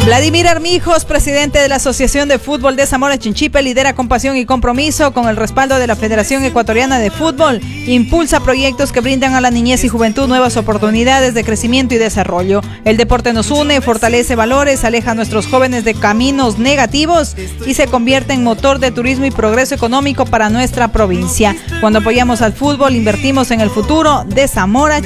Vladimir Armijos, presidente de la Asociación de Fútbol de Zamora Chinchipe, lidera con pasión y compromiso con el respaldo de la Federación Ecuatoriana de Fútbol. Impulsa proyectos que brindan a la niñez y juventud nuevas oportunidades de crecimiento y desarrollo. El deporte nos une, fortalece valores, aleja a nuestros jóvenes de caminos negativos y se convierte en motor de turismo y progreso económico para nuestra provincia. Cuando apoyamos al fútbol, invertimos en el futuro de Zamora Chinchipe.